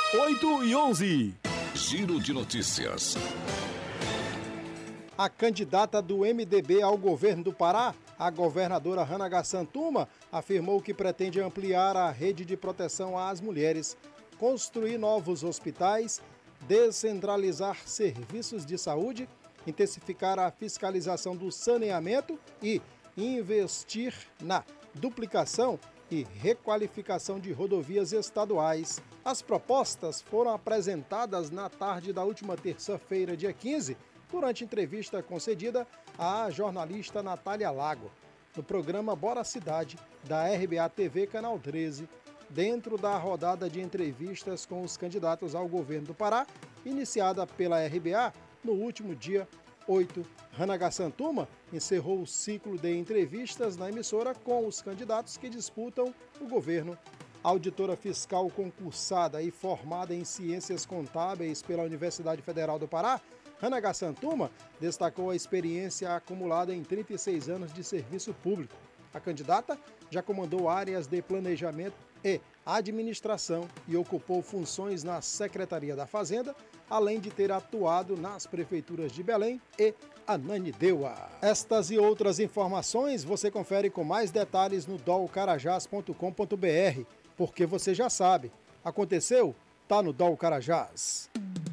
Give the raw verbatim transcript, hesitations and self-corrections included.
oito e onze. Giro de notícias. A candidata do M D B ao governo do Pará, a governadora Ranaga Santuma, afirmou que pretende ampliar a rede de proteção às mulheres, construir novos hospitais, descentralizar serviços de saúde, intensificar a fiscalização do saneamento e investir na duplicação e requalificação de rodovias estaduais. As propostas foram apresentadas na tarde da última terça-feira, dia quinze, durante entrevista concedida à jornalista Natália Lago, no programa Bora Cidade, da R B A T V Canal treze, dentro da rodada de entrevistas com os candidatos ao governo do Pará, iniciada pela R B A no último dia oito. Ranaga Santuma encerrou o ciclo de entrevistas na emissora com os candidatos que disputam o governo. Auditora fiscal concursada e formada em Ciências Contábeis pela Universidade Federal do Pará, Ranaga Santuma destacou a experiência acumulada em trinta e seis anos de serviço público. A candidata já comandou áreas de planejamento e administração e ocupou funções na Secretaria da Fazenda, além de ter atuado nas prefeituras de Belém e Ananindeua. Estas e outras informações você confere com mais detalhes no dol carajás ponto com ponto br, porque você já sabe, aconteceu, tá no Dol Carajás.